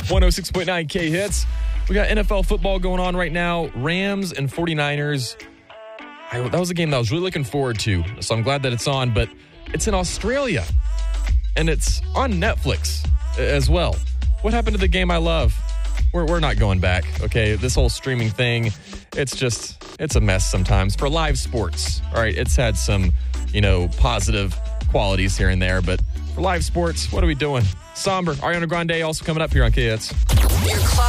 106.9 K Hits. We got NFL football going on right now. Rams and 49ers. That was a game that I was really looking forward to, so I'm glad that it's on, but it's in Australia, and it's on Netflix as well. What happened to the game I love? We're not going back, okay? This whole streaming thing, it's a mess sometimes for live sports. All right, it's had some, positive qualities here and there, but for live sports, what are we doing? Somber. Ariana Grande also coming up here on K Hits.